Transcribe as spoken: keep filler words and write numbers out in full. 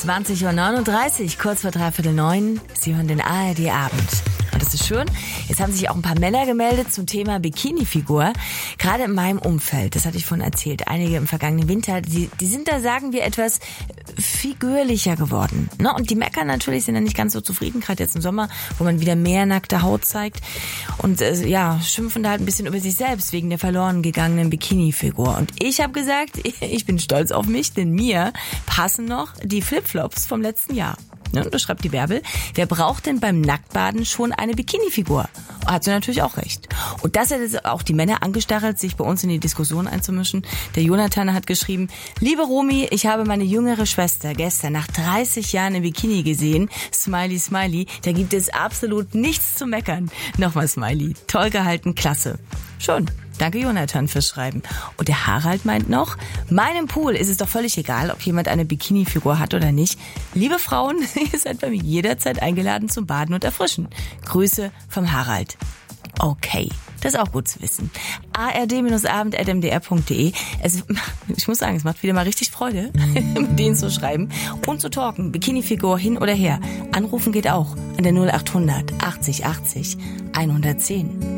zwanzig Uhr neununddreißig, kurz vor dreiviertel neun. Sie hören den A R D-Abend. Und das ist schön. Jetzt haben sich auch ein paar Männer gemeldet zum Thema Bikini-Figur. Gerade in meinem Umfeld, das hatte ich vorhin erzählt, einige im vergangenen Winter, die, die sind da, sagen wir, etwas figürlicher geworden. Ne? Und die meckern natürlich, sind ja nicht ganz so zufrieden, gerade jetzt im Sommer, wo man wieder mehr nackte Haut zeigt. Und äh, ja, schimpfen da halt ein bisschen über sich selbst wegen der verloren gegangenen Bikini-Figur. Und ich habe gesagt, ich bin stolz auf mich, denn mir passen noch die Flipflops vom letzten Jahr. Ne, und da schreibt die Bärbel, wer braucht denn beim Nacktbaden schon eine Bikini-Figur? Hat sie natürlich auch recht. Und das hat jetzt auch die Männer angestachelt, sich bei uns in die Diskussion einzumischen. Der Jonathan hat geschrieben, liebe Romy, ich habe meine jüngere Schwester gestern nach dreißig Jahren im Bikini gesehen. Smiley, Smiley, da gibt es absolut nichts zu meckern. Nochmal Smiley, toll gehalten, klasse. Schon. Danke Jonathan fürs Schreiben. Und der Harald meint noch, meinem Pool ist es doch völlig egal, ob jemand eine Bikini-Figur hat oder nicht. Liebe Frauen, ihr seid bei mir jederzeit eingeladen zum Baden und Erfrischen. Grüße vom Harald. Okay, das ist auch gut zu wissen. a r d abend at m d r punkt d e. Es, ich muss sagen, es macht wieder mal richtig Freude, mit denen zu schreiben und zu talken. Bikini-Figur hin oder her. Anrufen geht auch an der null acht hundert achtzig achtzig hundertzehn.